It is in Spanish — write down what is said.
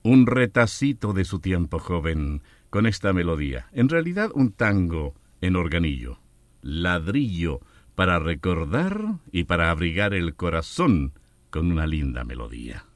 Un retacito de su tiempo joven con esta melodía. En realidad un tango en organillo. Ladrillo para recordar y para abrigar el corazón con una linda melodía.